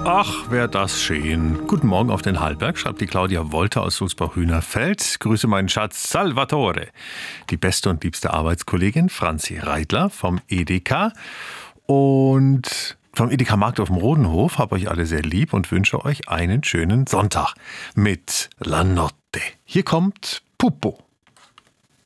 Ach, wär das schön. Guten Morgen auf den Hallberg, schreibt die Claudia Wolter aus Sulzbach-Hühnerfeld. Grüße meinen Schatz Salvatore. Die beste und liebste Arbeitskollegin Franzi Reitler vom Edeka. Und vom Edeka Markt auf dem Rodenhof habe euch alle sehr lieb und wünsche euch einen schönen Sonntag mit La Notte. Hier kommt Pupo.